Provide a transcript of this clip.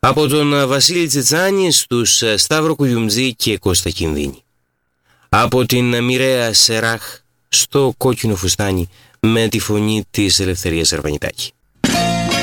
Από τον Βασίλη Τσιτσάνη στους Σταύρο Κουγιουμτζή και Κώστα Κινδύνη. Από την Μοιραία Σεράχ στο Κόκκινο Φουστάνι με τη φωνή της Ελευθερίας Αρβανιτάκη.